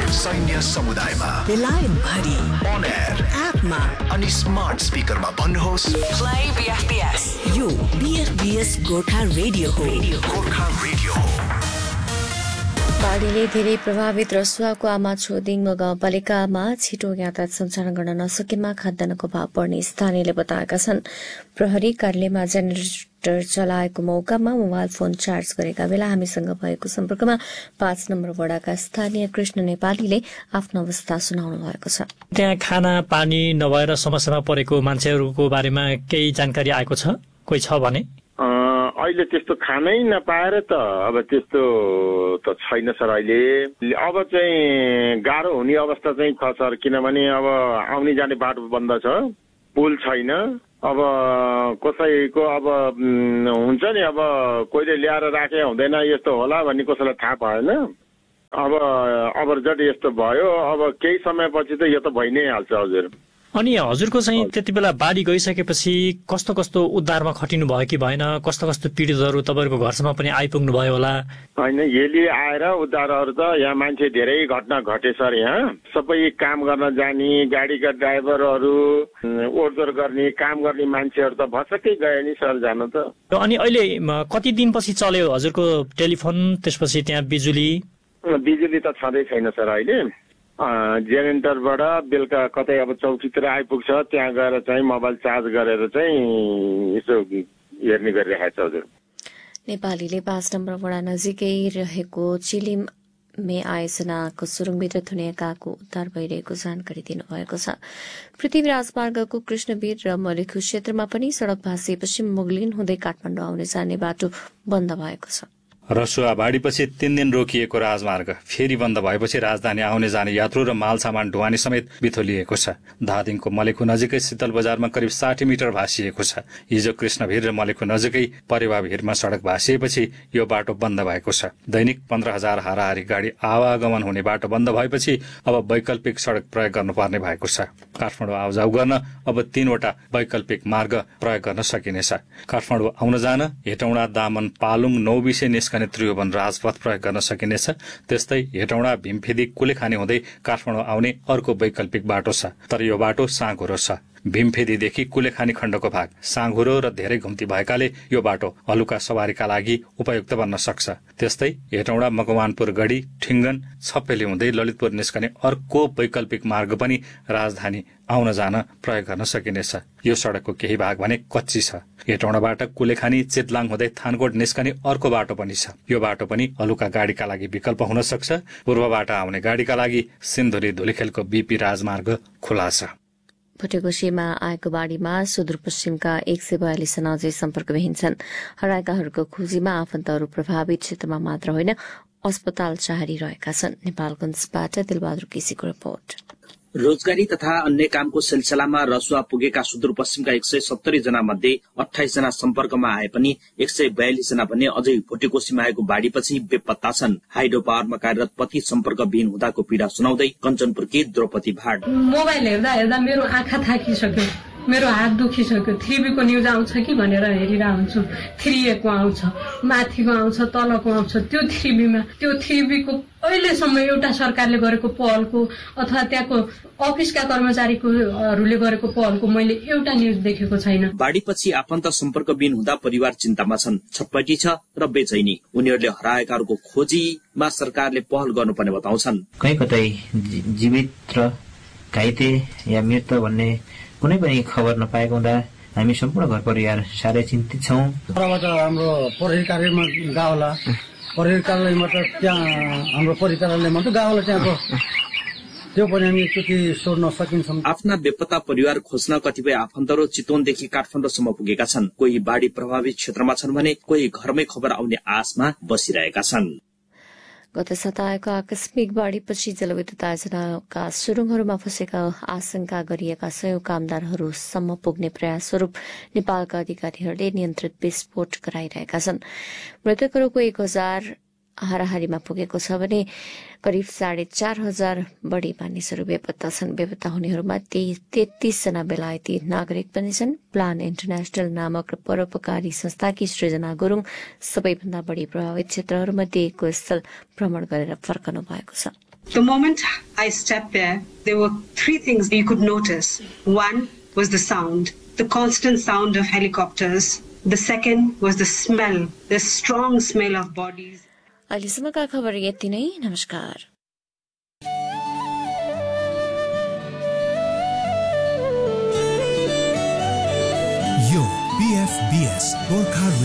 सैन्य समुदायमा, बेलायतभरि, on air एपमा अनि स्मार्ट स्पिकरमा भन्नुहोस् प्ले बीएफबीएस। यो बीएफबीएस गोर्खा रेडियो हो। गोर्खा रेडियो हो। बाढीले धेरै प्रभावित रसुवाको आमा छोदिङ गाउँपालिकामा छिटो यातायात सञ्चालन गर्न नसकेमा खाद्यान्नको भाव बढ्ने स्थानीयले बताएका छन्। प्रहरी कार्यालयमा जेनेरेटर चलाएको मौकामा मोबाइल फोन चार्ज गरेका बेला हामीसँग भएको सम्पर्कमा 5 नम्बर वडाका स्थानीय कृष्ण नेपालीले आफ्नो अवस्था सुनाउनु भएको छ। त्यहाँ खाना पानी नभएर समस्यामा परेको मान्छेहरूको बारेमा केही जानकारी आएको छ? कोही छ भने? अहिले त्यस्तो खानै नपाएर त अब त्यस्तो त छैन सर। अहिले अब चाहिँ गाह्रो हुने अवस्था चाहिँ छ सर, किनभने अब आउने जाने बाटो बन्द छ, पुल छैन। अब कसैको अब हुन्छ नि, अब कोहीले ल्याएर राखे हुँदैन, यस्तो होला भन्ने कसैलाई थाहा भएन। अब जति यस्तो भयो, अब केही समयपछि त यो त भइ नै हाल्छ हजुर। अनि हजुरको चाहिँ त्यति बेला बाढी गइसकेपछि कस्तो कस्तो उद्धारमा खटिनु भयो कि भएन? कस्तो कस्तो पीडितहरू तपाईँहरूको घरसम्म पनि आइपुग्नु भयो होला? होइन, हेली आएर उद्धारहरू त यहाँ मान्छे धेरै घटना घटे सर। यहाँ सबै काम गर्न जाने गाडीका ड्राइभरहरू, ओहोरदोहोर गर्ने काम गर्ने मान्छेहरू त भसक्कै गए नि सर जान त। अनि अहिले कति दिनपछि चल्यो हजुरको टेलिफोन, त्यसपछि त्यहाँ बिजुली? बिजुली त छँदै छैन सर अहिले। जेनेरेटरबाट बेलुका कतै अब चौकीतिर आइपुग्छ, त्यहाँ गएर चाहिँ मोबाइल चार्ज गरेर चाहिँ यसो हेर्ने गरिरहेको छ हजुर। नेपालीले 5 नम्बर वडा नजिकै रहेको चिलिमे आयोजनाको सुरुङभित्र थुनिएकाको उद्धार भइरहेको जानकारी दिनुभएको छ। पृथ्वी राजमार्गको कृष्णवीर र मलेखु क्षेत्रमा पनि सड़क भाँसिएपछि मुगलिन हुँदै काठमाडौँ आउने जाने बाटो बन्द भएको छ। रसुवा बाढीपछि 3 दिन रोकिएको राजमार्ग फेरि बन्द भएपछि राजधानी आउने जाने यात्रु र माल सामान ढुवानी समेत बिथोलिएको छ। धादिङको मलेखु नजिकै शीतल बजारमा करिब 60 मिटर भाँसिएको छ। हिजो कृष्णवीर र मलेखु नजिकै परेवा भिरमा सड़क भाँसिएपछि यो बाटो बन्द भएको छ। दैनिक 15,000 हाराहारी गाडी आवागमन हुने बाटो बन्द भएपछि अब वैकल्पिक सड़क प्रयोग गर्नुपर्ने भएको छ। काठमाडौँ आउजाउ गर्न अब 3वटा वैकल्पिक मार्ग प्रयोग गर्न सकिनेछ। काठमाडौँ आउन जान हेटौँडा, दामन, पालुङ, नौबिसे निस्कने त्रिभुवन राजपथ प्रयोग गर्न सकिनेछ। त्यस्तै हेटौँडा, भीमफेदी, कुलेखानी हुँदै काठमाडौँ आउने अर्को वैकल्पिक बाटो छ, तर यो बाटो साँघुरो छ। भीमफेदीदेखि कुलेखानी खण्डको भाग साँघुरो र धेरै घुम्ती भएकाले यो बाटो हलुका सवारीका लागि उपयुक्त बन्न सक्छ। त्यस्तै हेटौँडा, मकवानपुर, गढी, ठिङ्गन, छप्पेली हुँदै ललितपुर निस्कने अर्को वैकल्पिक मार्ग पनि राजधानी आउन जान प्रयोग गर्न सकिनेछ। यो सड़कको केही भाग भने कच्ची छ। हेटौँडाबाट कुलेखानी, चितलाङ हुँदै थानकोट निस्कने अर्को बाटो पनि छ। यो बाटो पनि हलुका गाडीका लागि विकल्प हुन सक्छ। पूर्वबाट आउने गाडीका लागि सिन्धुली धुलीखेलको बीपी राजमार्ग खुला छ। भुटेकोशीमा आएको बाढीमा सुदूरपश्चिमका 142 जना अझै सम्पर्कविहीन छन्। हराएकाहरूको खोजीमा आफन्तहरू प्रभावित क्षेत्रमा मात्र होइन, अस्पताल चाहरिरहेका छन्। नेपालगञ्जबाट दिलबहादुर केसीको रिपोर्ट। रोजगारी तथा अन्य कामको सिलसिलामा रसुवा पुगेका सुदूरपश्चिमका 170 जना मध्ये 28 जना सम्पर्कमा आए पनि 142 जना भने अझै भुटेकोशीमा आएको बाढीपछि बेपत्ता छन्। हाइड्रो पावरमा कार्यरत पति सम्पर्कविहीन हुँदाको पीड़ा सुनाउँदै कञ्चनपुरकी द्रौपदी भाट। मोबाइल हेर्दा हेर्दा मेरो आँखा थाकिसक्यो, मेरो हात दुखिसक्यो। 3B को न्युज आउँछ कि भनेर हेरिरहेको हुन्छु। 3A को आउँछ, माथिको आउँछ, तलको आउँछ। त्यो 3B त्यो 3B को अहिलेसम्म एउटा सरकारले गरेको पहलको अथवा त्यहाँको अफिसका कर्मचारीहरूले गरेको पहलको मैले एउटा न्युज देखेको छैन। बाढीपछि आफन्त सम्पर्कविहीन हुँदा परिवार चिन्तामा छन्। छटपटी छ र बेचैनी। उनीहरूले हराएकाहरूको खोजीमा सरकारले पहल गर्नुपर्ने बताउँछन्। कहीँ कतै जीवित र घाइते या मृत भन्ने कुनै पनि खबर नपाएको हुँदा हामी सम्पूर्ण घर परिवार साह्रै चिन्तित छौँ। हाम्रो प्रहरी कार्यालयमा गाउँला, प्रहरी कार्यालयमा त त्यहाँ हाम्रो प्रहरी कार्यालयमा त गाउँला, त्यहाँको त्यो पनि हामी एकचोटि सोध्न सकिन्छौँ। आफ्ना बेपत्ता परिवार खोज्न कतिपय आफन्तहरू चितवनदेखि काठमाडौँसम्म पुगेका छन्। कोही बाढी प्रभावित क्षेत्रमा छन् भने कोही घरमै खबर आउने आशमा बसिरहेका छन्। गत साता आएको आकस्मिक बाढीपछि जलविद्युत आयोजनाका सुरुङहरूमा फँसेका आशंका गरिएका 100 कामदारहरूसम्म पुग्ने प्रयास स्वरूप नेपालका अधिकारीहरूले नियन्त्रित विस्फोट गराइरहेका छन्। मृतकहरूको 1000 हाराहारीमा पुगेको छ भने करिब 4,500 बढ़ी मानिसहरू बेपत्ता छन्। बेपत्ता हुनेहरूमा 33 जना बेलायती नागरिक पनि छन्। प्लान इन्टरनेशनल नामक परोपकारी संस्थाकी सृजना गुरुङ सबैभन्दा बढ़ी प्रभावित क्षेत्रहरूमध्ये एकको स्थल भ्रमण गरेर फर्कनु भएको छ। The moment I stepped there, there were three things you could notice. One was the sound, the constant sound of helicopters. The second was the smell, the strong smell of bodies. अहिलेसम्मका खबर यति नै। नमस्कार। यो BFBS Gorkha